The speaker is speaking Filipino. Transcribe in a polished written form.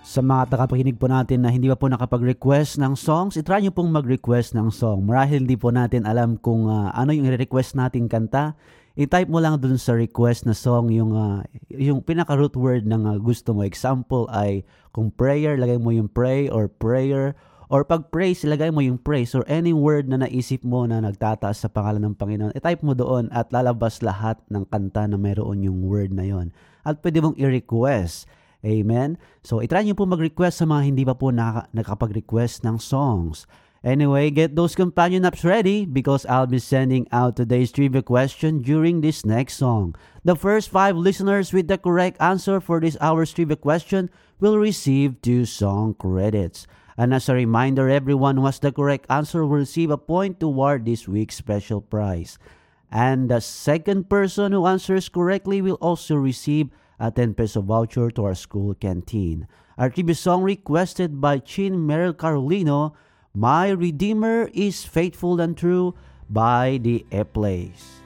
Sa mga tagapakinig po natin na hindi pa po nakapag-request ng songs, itry nyo pong mag-request ng song. Marahil hindi po natin alam kung ano yung i-request nating kanta. I-type mo lang dun sa request na song yung pinaka-root word ng gusto mo. Example ay kung prayer, lagay mo yung pray or prayer. Or pag praise, ilagay mo yung praise or any word na naisip mo na nagtataas sa pangalan ng Panginoon. I-type mo doon at lalabas lahat ng kanta na mayroon yung word na yon. At pwede mong i-request. Amen? So, itry nyo po mag-request sa mga hindi pa po nakapag-request ng songs. Anyway, get those companion apps ready because I'll be sending out today's trivia question during this next song. The first 5 listeners with the correct answer for this hour's trivia question will receive 2 song credits. And as a reminder, everyone who has the correct answer will receive a point toward this week's special prize. And the second person who answers correctly will also receive a 10 peso voucher to our school canteen. Our tribute song requested by Chin Merrill Carolino, My Redeemer is Faithful and True by the Airplays.